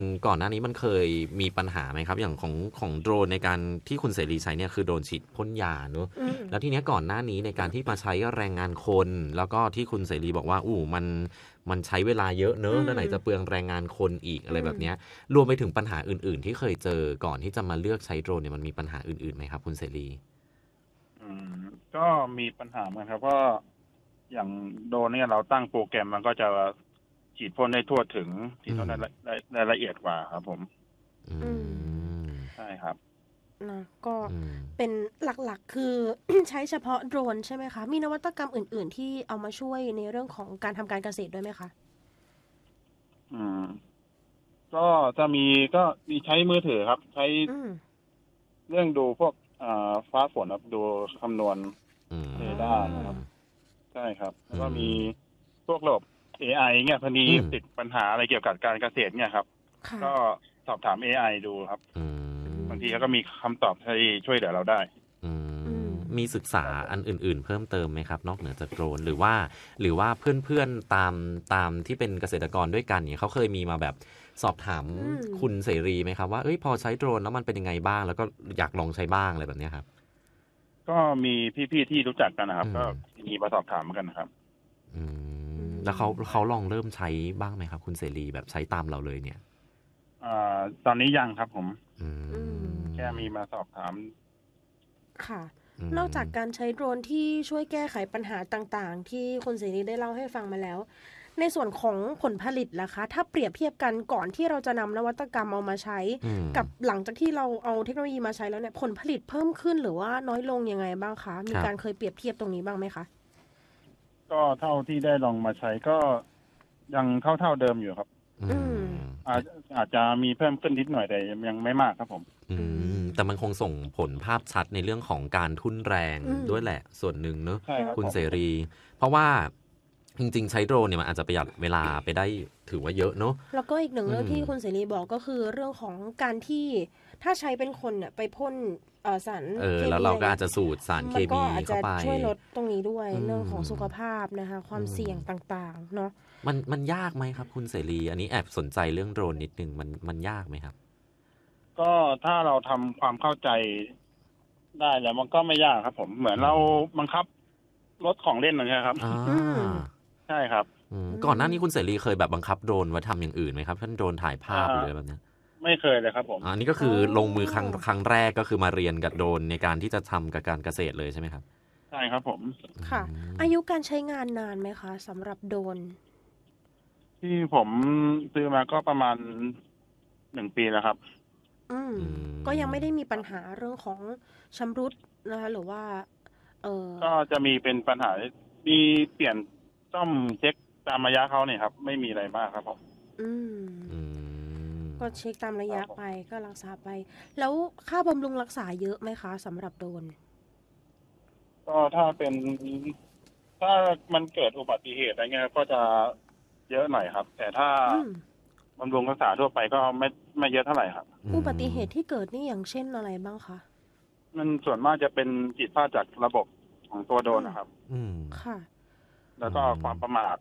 ก่อนหน้านี้มันเคยมีปัญหาไหมครับอย่างของโดรนในการที่คุณเสรีใช้เนี่ยคือโดรนฉีดพ่นยาเนอะแล้วทีเนี้ยก่อนหน้านี้ในการที่มาใช้แรงงานคน แล้วก็ที่คุณเสรีบอกว่ามันใช้เวลาเยอะเนอะแล้วไหนจะเปลืองแรงงานคนอีกอะไรแบบเนี้ยรวมไปถึงปัญหาอื่นๆที่เคยเจอก่อนที่จะมาเลือกใช้โดรนเนี่ยมันมีปัญหาอื่นๆไหมครับคุณเสรีก็มีปัญหาเหมือนครับก็อย่างโดรนเนี่ยเราตั้งโปรแกรมมันก็จะฉีดพ่นได้ทั่วถึงฉีดพ่นได้ละเอียดกว่าครับผมใช่ครับนะก็เป็นหลักๆคือ ใช้เฉพาะโดรนใช่ไหมคะมีนวัตกรรมอื่นๆที่เอามาช่วยในเรื่องของการทำการเกษตรด้วยไหมคะก็จะมีใช้มือถือครับใช้เรื่องดูพวกฟ้าฝนครับดูคำนวณเรดาร์นะครับใช่ครับแล้วก็มีพวกระบบ AI เนี่ยพอดีติดปัญหาอะไรเกี่ยวกับการเกษตรเนี่ยครับก็สอบถาม AI ดูครับบางทีเขาก็มีคำตอบที่ช่วยเหลือเราได้มีศึกษาอันอื่นๆเพิ่มเติมไหมครับนอกเหนือจากโดรนหรือว่าเพื่อนๆตามที่เป็นเกษตรกรด้วยกันเนี่ยเขาเคยมีมาแบบสอบถามคุณเสรีไหมครับว่าพอใช้โดรนแล้วมันเป็นยังไงบ้างแล้วก็อยากลองใช้บ้างอะไรแบบนี้ครับก็มีพี่ๆที่รู้จักกันนะครับก็มีมาสอบถามกันนะครับแล้วเขาลองเริ่มใช้บ้างไหมครับคุณเสรีแบบใช้ตามเราเลยเนี่ยตอนนี้ยังครับผมแค่มีมาสอบถามค่ะนอกจากการใช้โดรนที่ช่วยแก้ไขปัญหาต่างๆที่คุณเสรีได้เล่าให้ฟังมาแล้วในส่วนของผลผลิตล่ะคะถ้าเปรียบเทียบกันก่อนที่เราจะนำนวัตกรรมเอามาใช้กับหลังจากที่เราเอาเทคโนโลยีมาใช้แล้วเนี่ยผลผลิตเพิ่มขึ้นหรือว่าน้อยลงยังไงบ้างคะมีการเคยเปรียบเทียบตรงนี้บ้างไหมคะก็เท่าที่ได้ลองมาใช้ก็ยังเท่าเดิมอยู่ครับอาจจะมีเพิ่มขึ้นนิดหน่อยแต่ยังไม่มากครับผมแต่มันคงส่งผลภาพชัดในเรื่องของการทุ่นแรงด้วยแหละส่วนหนึ่งเนอะคุณเสรีเพราะว่าจริงๆใช้โดรนเนี่ยมันอาจจะประหยัดเวลาไปได้ถือว่าเยอะเนอะแล้วก็อีกหนึ่งเรื่องที่คุณเสรีบอกก็คือเรื่องของการที่ถ้าใช้เป็นคนเนี่ยไปพ่นสารเคมีแล้วเราก็อาจจะสูดสารเคมีเข้าไปช่วยลดตรงนี้ด้วยเรื่องของสุขภาพนะคะความเสี่ยงต่างๆเนาะมันยากไหมครับคุณเสรีอันนี้แอบสนใจเรื่องโดรนนิดนึงมันยากไหมครับก็ถ้าเราทำความเข้าใจได้แล้วมันก็ไม่ยากครับผมเหมือนเราบังคับรถของเล่นนะครับใช่ครับก่อนหน้านี้คุณเสรีเคยแบบบังคับโดรนไว้ทำอย่างอื่นไหมครับท่านโดรนถ่ายภาพหรือแบบนี้ไม่เคยเลยครับผมอันนี้ก็คือลงมือครั้งแรกก็คือมาเรียนกับโดรนในการที่จะทำกับการเกษตรเลยใช่ไหมครับใช่ครับผมค่ะอายุการใช้งานนานไหมคะสำหรับโดรนที่ผมซื้อมาก็ประมาณ1 ปีแล้วครับก็ยังไม่ได้มีปัญหาเรื่องของชำรุดนะคะหรือว่าก็จะมีเป็นปัญหามีเปลี่ยนซ่อมเช็คตามระยะเขาเนี่ยครับไม่มีอะไรมากครับผมก็เช็คตามระยะไปก็รักษาไปแล้วค่าบำรุงรักษาเยอะไหมคะสำหรับโดรนก็ถ้ามันเกิดอุบัติเหตุอะไรเงี้ยก็จะเยอะหน่อยครับแต่ถ้าบำรุงรักษาทั่วไปก็ไม่เยอะเท่าไหร่ครับอุบัติเหตุที่เกิดนี่อย่างเช่นอะไรบ้างคะมันส่วนมากจะเป็นผิดพลาดจากระบบของตัวโดรนนะครับค่ะแล้วก็ความประมาท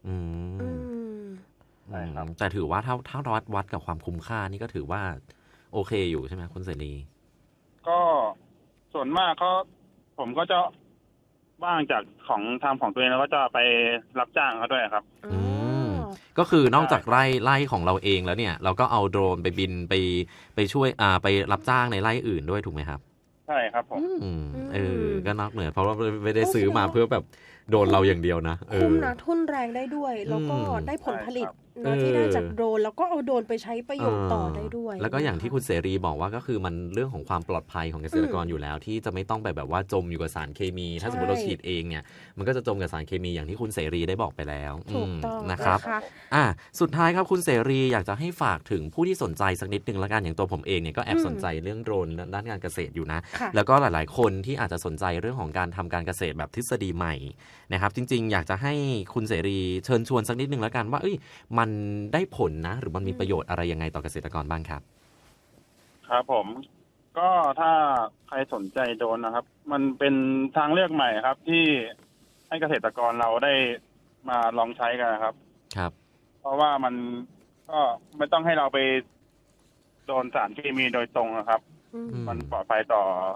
ใช่ครับแต่ถือว่าถ้าวัดกับความคุ้มค่านี่ก็ถือว่าโอเคอยู่ใช่ไหมคุณเสรีก็ส่วนมากผมก็จะบ้างจากของตัวเองแล้วก็จะไปรับจ้างเขาด้วยครับก็คือนอกจากไร่ของเราเองแล้วเนี่ยเราก็เอาโดรนไปบินไปช่วยไปรับจ้างในไร่อื่นด้วยถูกไหมครับใช่ครับผมก็นอกเหนือเพราะว่าไม่ได้ซื้อมาเพื่อแบบโดนเราอย่างเดียวนะคุ้มนะทุนแรงได้ด้วยแล้วก็ได้ผลผลิตที่ได้จากโดรนแล้วก็เอาโดรนไปใช้ประโยชน์ต่อได้ด้วยแล้วก็อย่างที่คุณเสรีบอกว่าก็คือมันเรื่องของความปลอดภัยของเกษตรกรอยู่แล้วที่จะไม่ต้องแบบว่าจมอยู่กับสารเคมีถ้าสมมติเราฉีดเองเนี่ยมันก็จะจมกับสารเคมีอย่างที่คุณเสรีได้บอกไปแล้วนะครับสุดท้ายครับคุณเสรีอยากจะให้ฝากถึงผู้ที่สนใจสักนิดนึงละกันอย่างตัวผมเองเนี่ยก็แอบสนใจเรื่องโดรนด้านการเกษตรอยู่นะแล้วก็หลายๆคนที่อาจจะสนใจเรื่องของการทำการเกษตรแบบทฤษฎีใหม่นะครับจริงๆอยากจะให้คุณเสรีเชิญชวนสักนิดนึงละกันว่ามันได้ผลนะหรือมันมีประโยชน์อะไรยังไงต่อเกษตรกรบ้างครับครับผมก็ถ้าใครสนใจโดรนนะครับมันเป็นทางเลือกใหม่ครับที่ให้เกษตรกรเราได้มาลองใช้กันครับครับเพราะว่ามันก็ไม่ต้องให้เราไปโดนสารเคมีโดยตรงนะครับมันปลอดภัย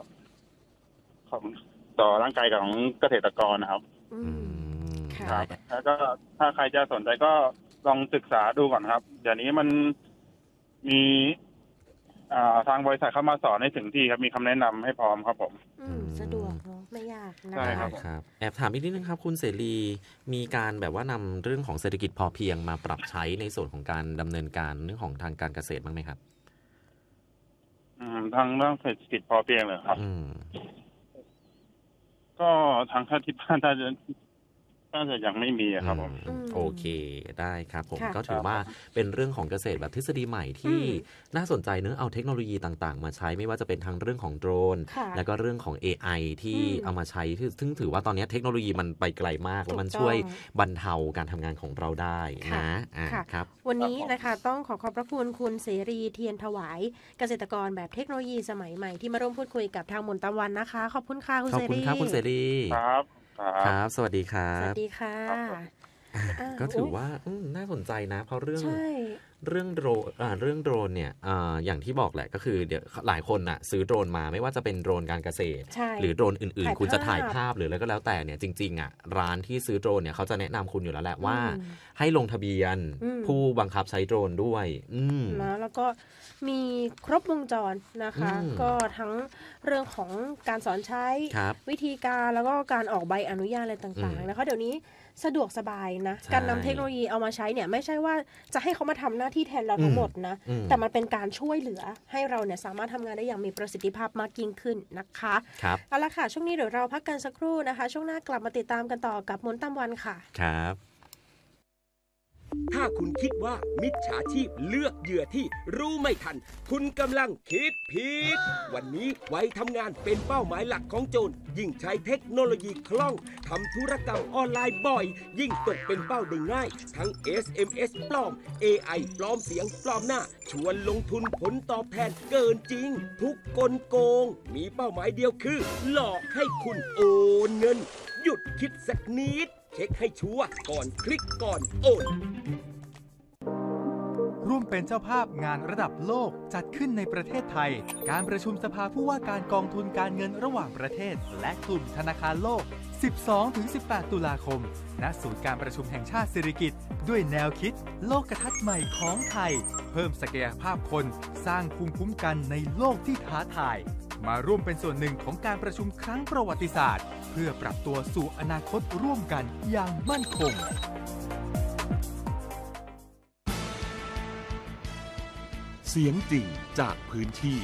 ต่อร่างกายของเกษตรกรนะครับครับแล้วก็ถ้าใครจะสนใจก็ลองศึกษาดูก่อนครับเดี๋ยวนี้มันมีทางบริษัทเข้ามาสอนให้ถึงที่ครับมีคำแนะนำให้พร้อมครับผมสะดวกเนาะไม่ยากนะใช่ครับแอบถามอีกนิดนึงครับคุณเสรีมีการแบบว่านำเรื่องของเศรษฐกิจพอเพียงมาปรับใช้ในส่วนของการดำเนินการเรื่องของทางการเกษตรบ้างไหมครับทางเรื่องเศรษฐกิจพอเพียงเลยครับก็ทางที่บ้านน่าจะยังไม่มีครับผมโอเคได้ครับผมก็ถือว่าเป็นเรื่องของเกษตรแบบทฤษฎีใหม่ที่น่าสนใจเนอะเอาเทคโนโลยีต่างๆมาใช้ไม่ว่าจะเป็นทั้งเรื่องของโดรนแล้วก็เรื่องของ AI ที่เอามาใช้ซึ่งถือว่าตอนนี้เทคโนโลยีมันไปไกลมากแล้วมันช่วยบรรเทาการทำงานของเราได้นะครับวันนี้นะคะต้องขอบพระคุณคุณเสรีเทียนถวายเกษตรกรแบบเทคโนโลยีสมัยใหม่ที่มาร่วมพูดคุยกับทางมนตะวันนะคะขอบคุณค่ะคุณเสรีขอบคุณครับคุณเสรีครับสวัสดีครับสวัสดีค่ะก็ถือว่าน่าสนใจนะเพราะเรื่องโดรนเนี่ยอย่างที่บอกแหละก็คือเดี๋ยวหลายคนน่ะซื้อโดรนมาไม่ว่าจะเป็นโดรนการเกษตรหรือโดรนอื่นๆคุณจะถ่ายภาพหรืออะไรก็แล้วแต่เนี่ยจริงๆอ่ะร้านที่ซื้อโดรนเนี่ยเขาจะแนะนำคุณอยู่แล้วแหละว่าให้ลงทะเบียนผู้บังคับใช้โดรนด้วยนะแล้วก็มีครบวงจรนะคะก็ทั้งเรื่องของการสอนใช้วิธีการแล้วก็การออกใบอนุญาตอะไรต่างๆนะคะเดี๋ยวนี้สะดวกสบายนะการนำเทคโนโลยีเอามาใช้เนี่ยไม่ใช่ว่าจะให้เขามาทำหน้าที่แทนเราทั้งหมดนะแต่มันเป็นการช่วยเหลือให้เราเนี่ยสามารถทำงานได้อย่างมีประสิทธิภาพมากยิ่งขึ้นนะคะเอาละค่ะช่วงนี้เดี๋ยวเราพักกันสักครู่นะคะช่วงหน้ากลับมาติดตามกันต่อกับมนต์ตามวันค่ะครับถ้าคุณคิดว่ามิจฉาชีพเลือกเหยื่อที่รู้ไม่ทันคุณกำลังคิดผิดวันนี้ไว้ทำงานเป็นเป้าหมายหลักของโจรยิ่งใช้เทคโนโลยีคล่องทำธุรกรรมออนไลน์บ่อยยิ่งตกเป็นเป้าได้ง่ายทั้ง SMS ปลอม AI ปลอมเสียงปลอมหน้าชวนลงทุนผลตอบแทนเกินจริงทุกกลโกงมีเป้าหมายเดียวคือหลอกให้คุณโอนเงินหยุดคิดสักนิดเช็คให้ชัวร์ก่อนคลิกก่อนโอนร่วมเป็นเจ้าภาพงานระดับโลกจัดขึ้นในประเทศไทยการประชุมสภาผู้ว่าการกองทุนการเงินระหว่างประเทศและกลุ่มธนาคารโลก 12-18 ตุลาคมณศูนย์การประชุมแห่งชาติสิริกิติ์ด้วยแนวคิดโลกทัศน์ใหม่ของไทยเพิ่มศักยภาพคนสร้างภูมิคุ้มกันในโลกที่ท้าทายมาร่วมเป็นส่วนหนึ่งของการประชุมครั้งประวัติศาสตร์เพื่อปรับตัวสู่อนาคตร่วมกันอย่างมั่นคงเสียงจริงจากพื้นที่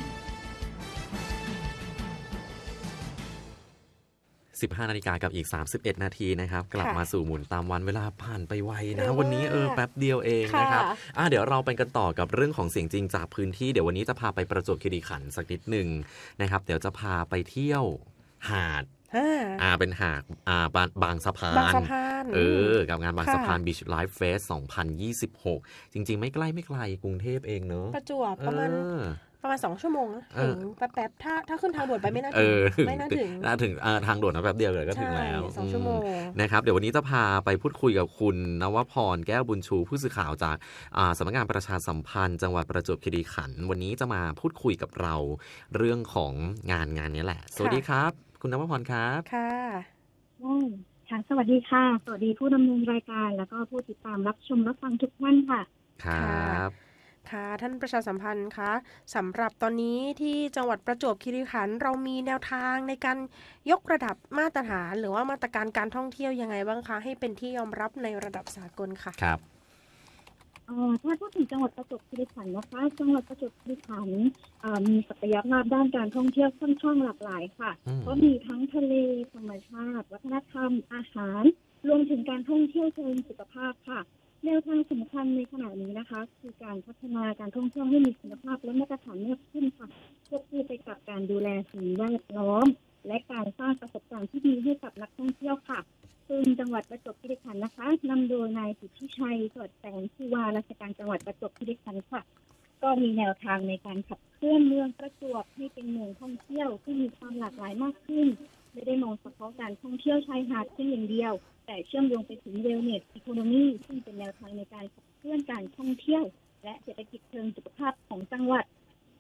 15 นาฬิกากับอีก31 นาทีนะครับกลับมาสู่หมุนตามวันเวลาผ่านไปไวนะวันนี้แป๊บเดียวเองนะครับเดี๋ยวเราไปกันต่อกับเรื่องของเสียงจริงจากพื้นที่เดี๋ยววันนี้จะพาไปประจวบคีรีขันธ์สักนิดหนึ่งนะครับเดี๋ยวจะพาไปเที่ยวหาดเป็นหาดบางสะพานกับงานบางสะพาน Beach Life Fest 2026 จริงๆไม่ไกลกรุงเทพเองเนอะประจวบประมาณ2 ชั่วโมงถึงแป๊บๆถ้าขึ้นทางด่วนไปไม่น่าถึงทางด่วนแป๊บเดียวเลยก็ถึงแล้ว 2 ชั่วโมงนะครับเดี๋ยววันนี้จะพาไปพูดคุยกับคุณนวพรแก้วบุญชูผู้สื่อข่าวจากสำนักงานประชาสัมพันธ์จังหวัดประจวบคีรีขันธ์วันนี้จะมาพูดคุยกับเราเรื่องของงานนี้แหละสวัสดีครับคุณนวพรครับค่ะสวัสดีค่ะสวัสดีผู้ดำเนินรายการแล้วก็ผู้ติดตามรับชมรับฟังทุกท่านค่ะครับค่ะท่านประชาสัมพันธ์คะสำหรับตอนนี้ที่จังหวัดประจวบคีรีขันธ์เรามีแนวทางในการยกระดับมาตรฐานหรือว่ามาตรการการท่องเที่ยวยังไงบ้างคะให้เป็นที่ยอมรับในระดับสากลค่ะครับถ้าพูดถึงจังหวัดประจวบคีรีขันธ์นะคะจังหวัดประจวบคีรีขันธ์มีศักยภาพด้านการท่องเที่ยวค่อนข้างหลากหลายค่ะก็มีทั้งทะเลธรรมชาติวัฒนธรรมอาหารรวมถึงการท่องเที่ยวเชิงสุขภาพค่ะแนวทางสำคัญในขณะนี้นะคะคือการพัฒนาการท่องเที่ยวให้มีคุณภาพและมาตรฐานมากขึ้นค่ะควบคู่ไปกับการดูแลสิ่งแวดล้อมและการสร้างประสบการณ์ที่ดีให้กับนักท่องเที่ยวค่ะซึ่งจังหวัดประจวบคีรีขันธ์นะคะนำโดยนายสิทธิชัยสอดแสงผู้ว่าราชการจังหวัดประจวบคีรีขันธ์ค่ะก็มีแนวทางในการขับเคลื่อนเมืองประจวบให้เป็นเมืองท่องเที่ยวที่มีความหลากหลายมากขึ้นไม่ได้มองเฉพาะการท่องเที่ยวชายหาดเพียงอย่างเดียวแต่เชื่อมโยงไปถึงเวลเนสอีโคโนมีซึ่งเป็นแนวทางในการขับเคลื่อนการท่องเที่ยวและเศรษฐกิจเชิงสุขภาพของจังหวัด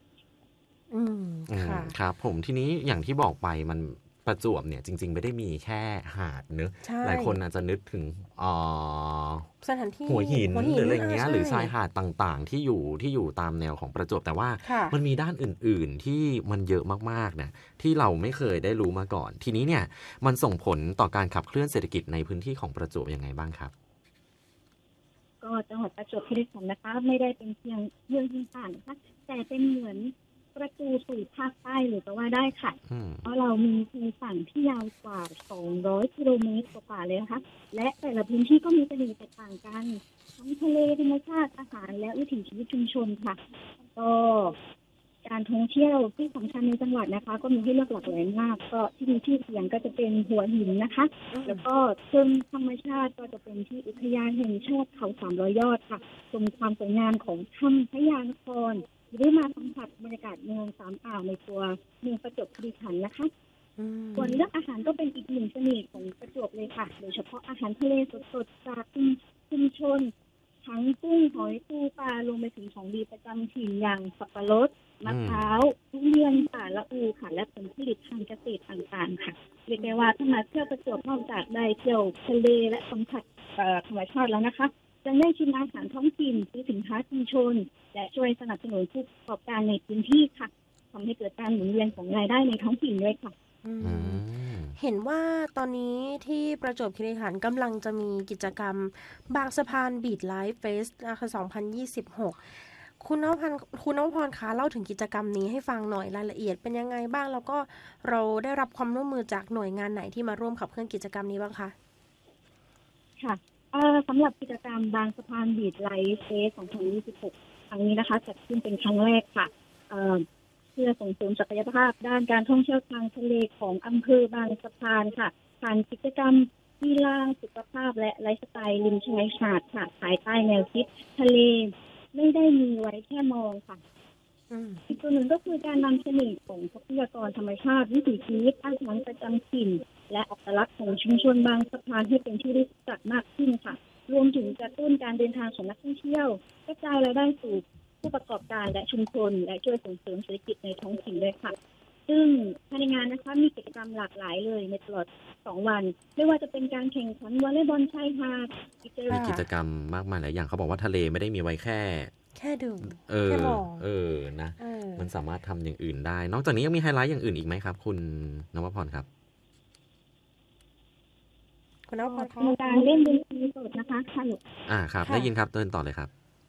ค่ะครับผมทีนี้อย่างที่บอกไปมันประจวบเนี่ยจริงๆไม่ได้มีแค่หาดเนอะหลายคนอาจจะนึกถึงสถานที่หัวหินหรืออะไรเงี้ยหรือชายหาดต่างๆที่อยู่ตามแนวของประจวบแต่ว่ามันมีด้านอื่นๆที่มันเยอะมากๆนะที่เราไม่เคยได้รู้มาก่อนทีนี้เนี่ยมันส่งผลต่อการขับเคลื่อนเศรษฐกิจในพื้นที่ของประจวบยังไงบ้างครับก็จังหวัดประจวบคีรีขันธ์นะคะไม่ได้เป็นเพียงเมืองต่างๆนะคะแต่เป็นเหมือนประตูสู่ภาคใต้เลยก็ว่าได้ค่ะเพราะเรามีชายฝั่งที่ยาวกว่า200กิโลเมตรกว่าเลยนะคะและแต่ละพื้นที่ก็มีเสน่ห์แตกต่างกันทั้งทะเลธรรมชาติอาหารและวิถีชีวิตชุมชนค่ะก็การท่องเที่ยวที่สำคัญในจังหวัดนะคะก็มีให้เลือกหลากหลายมากก็ที่มีชื่อเสียงก็จะเป็นหัวหินนะคะแล้วก็เชิงธรรมชาติก็จะเป็นที่อุทยานแห่งชาติเขา300 ยอดค่ะชมความสวยงามของถ้ำพญานครหรือมาสัมผัสบรรยากาศเมือง3 อ่าวในตัวเมืองประจวบคีรีขันธ์นะคะส่วนเรื่องอาหารก็เป็นอีกหนึ่งเสน่ห์ของประจวบเลยค่ะโดยเฉพาะอาหารทะเลสดๆจากชุมชนทั้งกุ้งหอยปูปลารวมไปถึงของดีประจำถิ่นอย่างสับปะรดมะพร้าวทุเรียนค่ะละอูค่ะและผลผลิตทางเกษตรต่างๆค่ะเรียกได้ว่าถ้ามาเที่ยวประจวบนอกจากได้เที่ยวทะเลและสัมผัสธรรมชาติแล้วนะคะจะได้ชิมอาหารท้องถิ่นซื้อสินค้าชุมชนและช่วยสนับสนุนผู้ประกอบการในพื้นที่ค่ะทำให้เกิดการหมุนเวียนของรายได้ในท้องถิ่นด้วยค่ะเห็นว่าตอนนี้ที่ประจวบคีรีขันธ์กำลังจะมีกิจกรรมบางสะพานบีทไลฟ์เฟสนะคะ2026คุณนวพรคะเล่าถึงกิจกรรมนี้ให้ฟังหน่อยรายละเอียดเป็นยังไงบ้างแล้วก็เราได้รับความร่วมมือจากหน่วยงานไหนที่มาร่วมขับเคลื่อนกิจกรรมนี้บ้างคะค่ะสำหรับกิจกรรมบางสะพานบีทไลฟ์เฟส2026ครั้งนี้นะคะจัดขึ้นเป็นครั้งแรกค่ะเพื่อส่งเสริมศักยภาพด้านการท่องเที่ยวทางทะเลของอำเภอบางสะพานค่ะผ่านกิจกรรมกีฬาสุขภาพและไลฟ์สไตล์ริมชายหาดค่ะภายใต้แนวคิดทะเลไม่ได้มีไว้แค่มองค่ะอีกตัวหนึ่งก็คือการนำเสน่ห์ของทรัพยากรธรรมชาติวิถีชีวิตอาหารประจำถิ่นและอัตลักษณ์ของชุมชนบางสะพานให้เป็นที่รู้จักมากขึ้นค่ะรวมถึงกระตุ้นการเดินทางของนักท่องเที่ยวกระจายรายได้สู่ผู้ประกอบการและชุมชนและช่วยส่งเสริมเศรษฐกิจในท้องถิ่นด้วยค่ะซึ่งภายในงานนะคะมีกิจกรรมหลากหลายเลยในตลอด2 วันไม่ว่าจะเป็นการแข่งขันวอลเลย์บอลชายหาดมีกิจกรรมมากมายหลายอย่างเขาบอกว่าทะเลไม่ได้มีไว้แค่ดูแค่มองนะมันสามารถทำอย่างอื่นได้นอกจากนี้ยังมีไฮไลท์อย่างอื่นอีกไหมครับคุณนวพรครับคุณนวพรมีการเล่นดนตรีสดนะคะครับได้ยินครับเดินต่อเลยครับ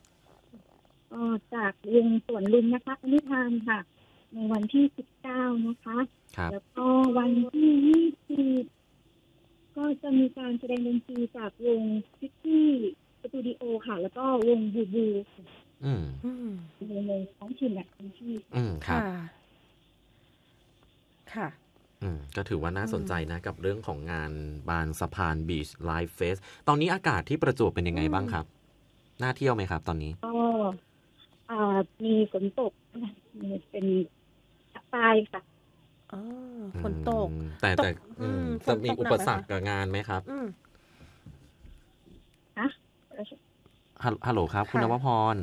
จากวงสวนลุมนะคะอนุทานค่ะในวันที่19นะคะแล้วก็วันที่20ก็จะมีการแสดงดนตรีจากวงซิตี้สตูดิโอค่ะแล้วก็วงบูในท้องถิ่นแบบพื้นที่ค่ะก็ถือว่าน่าสนใจนะกับเรื่องของงานบางสะพานบีชไลฟ์เฟสตอนนี้อากาศที่ประจวบเป็นยังไงบ้างครับน่าเที่ยวไหมครับตอนนี้ก็มีฝนตกเป็นปลายค่ะฝนตกแต่จะมีอุปสรรคกับงานไหมครับฮัลโหลครับคุณนวพร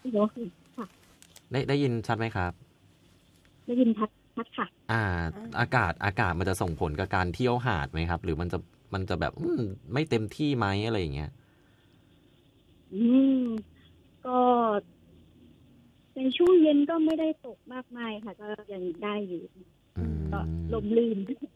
ได้ยินชัดไหมครับได้ยินชัดค่ะอากาศมันจะส่งผลกับการเที่ยวหาดไหมครับหรือมันจะแบบไม่เต็มที่ไหมอะไรอย่างเงี้ยก็ในช่วงเย็นก็ไม่ได้ตกมากมายค่ะก็ยังได้อยู่ก็ลมลื่น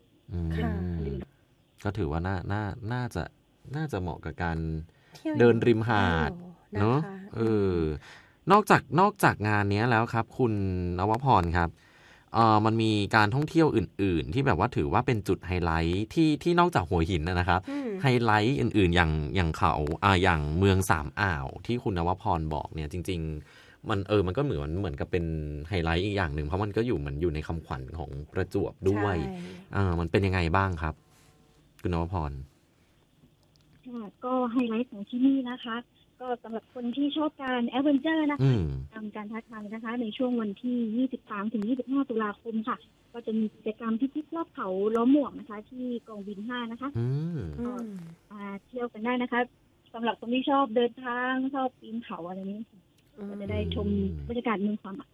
ก็ถือว่าน่าจะเหมาะกับการเดินริมหาดเนาะนอกจากงานนี้แล้วครับคุณนวพรครับมันมีการท่องเที่ยวอื่นๆที่แบบว่าถือว่าเป็นจุดไฮไลท์ที่นอกจากหัวหินนะครับไฮไลท์อื่นๆอย่างเขาอย่างเมือง3 อ่าวที่คุณนวพรบอกเนี่ยจริงๆมันก็เหมือนกับเป็นไฮไลท์อีกอย่างหนึ่งเพราะมันก็อยู่ในคำขวัญของประจวบด้วยมันเป็นยังไงบ้างครับคุณนวพรก็ไฮไลท์ของที่นี่นะคะก็สำหรับคนที่ชอบการแอดเวนเจอร์นะคะทำการท้าทายนะคะในช่วงวันที่23 ถึง 25 ตุลาคมค่ะก็จะมีกิจกรรมที่รอบเขาล้อมหมวกนะคะที่กองบิน5นะคะก็เที่ยวกันได้นะคะสำหรับคนที่ชอบเดินทางชอบปีนเขาอะไรนี้ก็จะได้ชมบรรยากาศเมืองความ